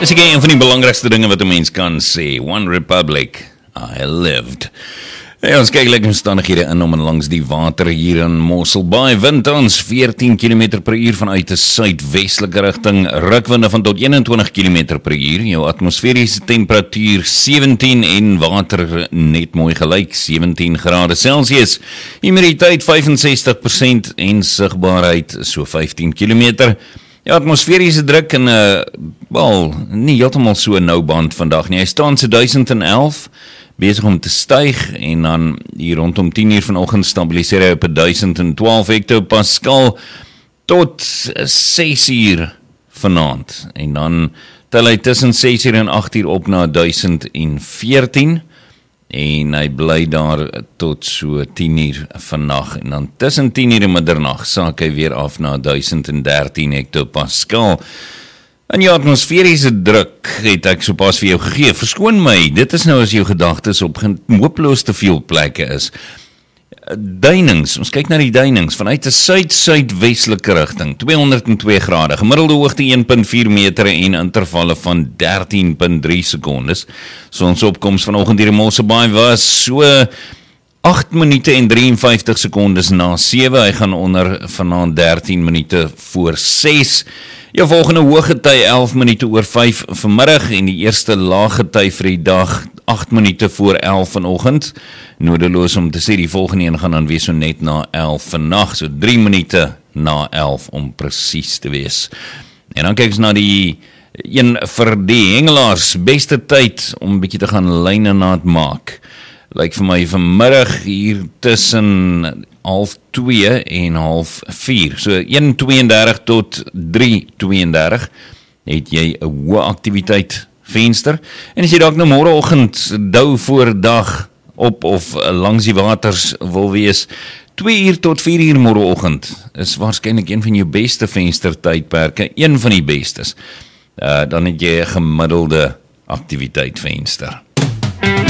Dis ek een van die belangrikste dinge wat 'n mens kan sê. One Republic, I lived. Ja, ons kyk lekker omstandighede in om en langs die water hier in Mossel Bay. Wind tans 14 km per uur vanuit 'n suidwestelike rigting. Rukwinde van tot 21 km per uur. Jou atmosferiese temperatuur 17 en water net mooi gelyk 17 grade Celsius. Humiditeit 65% en sigbaarheid so 15 km. Ja, atmosferiese druk in 'n nie heeltemal so 'n nou band vandag nie. Hy staan so 1011 besig om te styg en dan hier rondom 10 uur vanoggend stabiliseer hy op 1012 hektopascal tot 6 uur vanaand. En dan tel hy tussen 6 uur en 8 uur op na 1014 en hy bly daar tot so 10 uur vannag. En dan tussen 10 uur en middernag saak hy weer af na 1013 hektopascal. En jou atmosferiese druk het ek sopas vir jou gegee. Verskoon my, dit is nou as jou gedagtes op hopeloos te veel plekke is. Duinings, ons kyk na die duinings, vanuit 'n suid-suidwestelike rigting, 202 grade, gemiddelde hoogte 1.4 meter en intervalle van 13.3 sekondes. Sonsopkoms vanoggend hier in Mossel Bay was so 8 minute en 53 sekondes na 7, hy gaan onder vanaand 13 minute voor 6. Jou volgende hoëgety 11 minute oor 5 vanmiddag en die eerste laaggety vir die dag 8 minute voor 11 vanoggend. Nodeloos om te sê die volgende een gaan dan wees so net na 11 vannag, so 3 minute na 11 om presies te wees. En dan kyk ons na die een vir die hengelaars, beste tyd om 'n bietjie te gaan lyne naad maak. Lyk vir my vanmiddag hier tussen 1:30 en 1:30, so 1:32 tot 3:32 het jy 'n hoë aktiwiteit venster. En as jy dalk nou môreoggend dou voor dag op of langs die waters wil wees, 2 uur tot 4 uur môreoggend is waarskynlik een van jou beste venstertydperke, een van die bestes. Dan het jy 'n gemiddelde aktiwiteit venster.